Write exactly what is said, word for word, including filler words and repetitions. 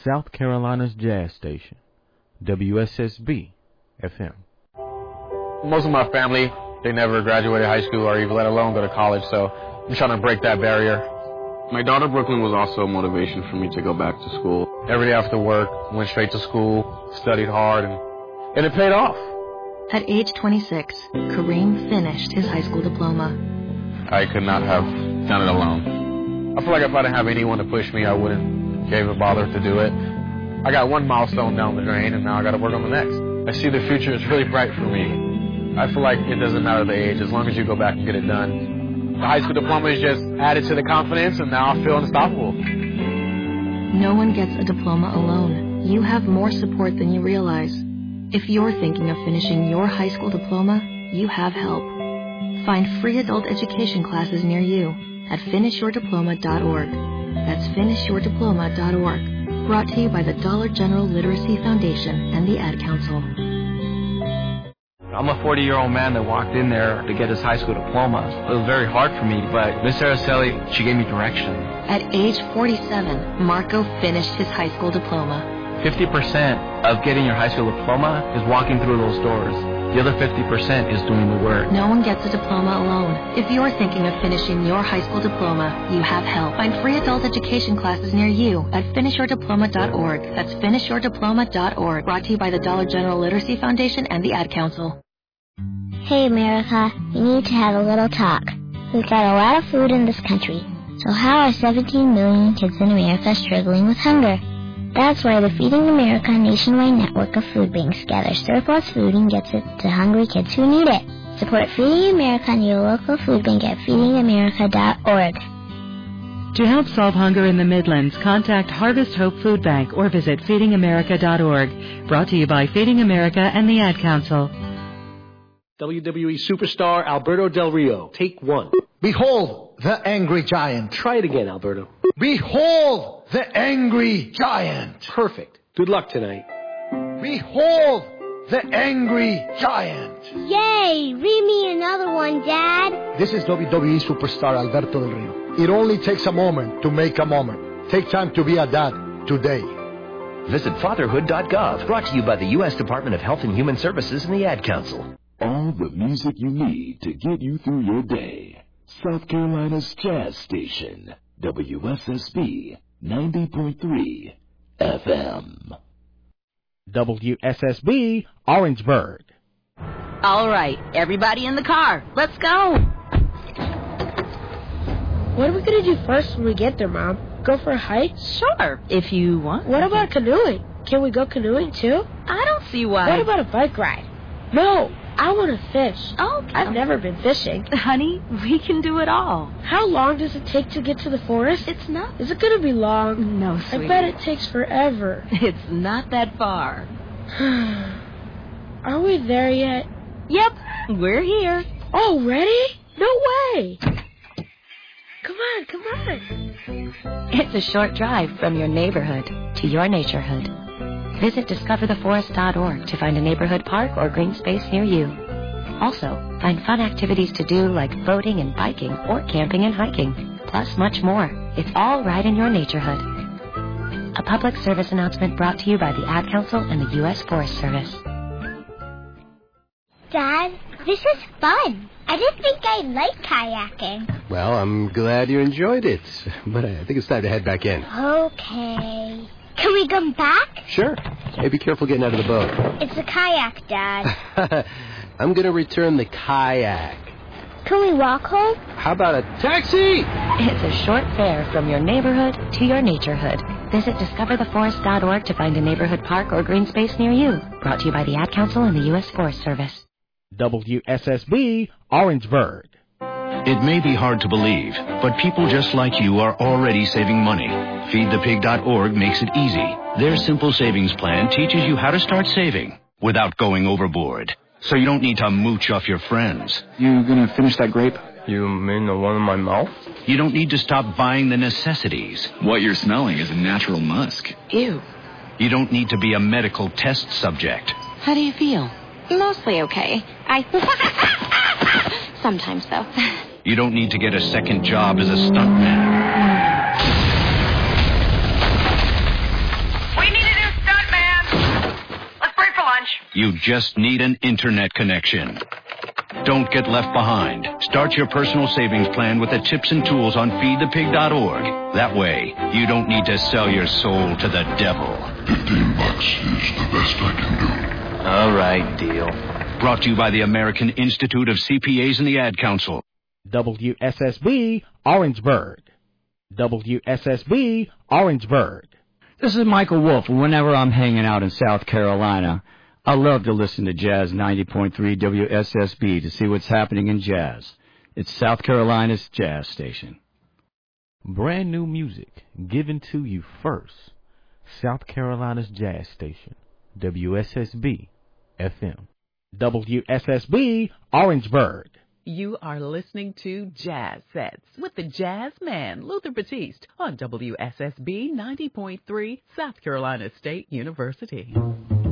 South Carolina's jazz station, W S S B F M. Most of my family, they never graduated high school or even let alone go to college, so I'm trying to break that barrier. My daughter Brooklyn was also a motivation for me to go back to school. Every day after work, went straight to school, studied hard, and, and it paid off. At age twenty-six, Kareem finished his high school diploma. I could not have done it alone. I feel like if I didn't have anyone to push me, I wouldn't have even bothered to do it. I got one milestone down the drain, and now I got to work on the next. I see the future is really bright for me. I feel like it doesn't matter the age, as long as you go back and get it done. The high school diploma is just added to the confidence, and now I feel unstoppable. No one gets a diploma alone. You have more support than you realize. If you're thinking of finishing your high school diploma, you have help. Find free adult education classes near you at finish your diploma dot org. That's finish your diploma dot org. Brought to you by the Dollar General Literacy Foundation and the Ad Council. I'm a forty-year-old man that walked in there to get his high school diploma. It was very hard for me, but Miss Araceli, she gave me direction. At age forty-seven, Marco finished his high school diploma. fifty percent of getting your high school diploma is walking through those doors. The other fifty percent is doing the work. No one gets a diploma alone. If you're thinking of finishing your high school diploma, you have help. Find free adult education classes near you at finish your diploma dot org. That's finish your diploma dot org. Brought to you by the Dollar General Literacy Foundation and the Ad Council. Hey, America, we need to have a little talk. We've got a lot of food in this country. So how are seventeen million kids in America struggling with hunger? That's why the Feeding America nationwide network of food banks gathers surplus food and gets it to hungry kids who need it. Support Feeding America and your local food bank at feeding america dot org. To help solve hunger in the Midlands, contact Harvest Hope Food Bank or visit feeding america dot org. Brought to you by Feeding America and the Ad Council. W W E superstar Alberto Del Rio. Take one. Behold the angry giant. Try it again, Alberto. Behold the angry giant. Perfect. Good luck tonight. Behold the angry giant. Yay! Read me another one, Dad. This is W W E superstar Alberto Del Rio. It only takes a moment to make a moment. Take time to be a dad today. Visit fatherhood dot gov. Brought to you by the U S Department of Health and Human Services and the Ad Council. All the music you need to get you through your day. South Carolina's jazz station, W S S B ninety point three F M. W S S B Orangeburg. All right, everybody in the car. Let's go. What are we going to do first when we get there, Mom? Go for a hike? Sure, if you want. What about canoeing? Can we go canoeing, too? I don't see why. What about a bike ride? No, I want to fish. Oh, I've never been fishing. Honey, we can do it all. How long does it take to get to the forest? It's not. Is it going to be long? No, sweetie. I bet it takes forever. It's not that far. Are we there yet? Yep, we're here. Already? No way. Come on, come on. It's a short drive from your neighborhood to your naturehood. Visit discover the forest dot org to find a neighborhood park or green space near you. Also, find fun activities to do like boating and biking or camping and hiking, plus much more. It's all right in your naturehood. A public service announcement brought to you by the Ad Council and the U S Forest Service. Dad, this is fun. I didn't think I'd like kayaking. Well, I'm glad you enjoyed it, but I think it's time to head back in. Okay. Can we come back? Sure. Hey, be careful getting out of the boat. It's a kayak, Dad. I'm going to return the kayak. Can we walk home? How about a taxi? It's a short fare from your neighborhood to your naturehood. Visit discover the forest dot org to find a neighborhood park or green space near you. Brought to you by the Ad Council and the U S Forest Service. W S S B Orangeburg. It may be hard to believe, but people just like you are already saving money. feed the pig dot org makes it easy. Their simple savings plan teaches you how to start saving without going overboard. So you don't need to mooch off your friends. You gonna finish that grape? You mean the one in my mouth? You don't need to stop buying the necessities. What you're smelling is a natural musk. Ew. You don't need to be a medical test subject. How do you feel? Mostly okay. I... Sometimes, though. You don't need to get a second job as a stuntman. You just need an internet connection. Don't get left behind. Start your personal savings plan with the tips and tools on feed the pig dot org. That way, you don't need to sell your soul to the devil. Fifteen bucks is the best I can do. All right, deal. Brought to you by the American Institute of C P As and the Ad Council. W S S B, Orangeburg. W S S B, Orangeburg. This is Michael Wolf, and whenever I'm hanging out in South Carolina, I love to listen to Jazz ninety point three W S S B to see what's happening in jazz. It's South Carolina's jazz station. Brand new music given to you first. South Carolina's jazz station. W S S B F M. W S S B, Orangeburg. You are listening to Jazz Sets with the jazz man, Luther Batiste, on W S S B ninety point three, South Carolina State University.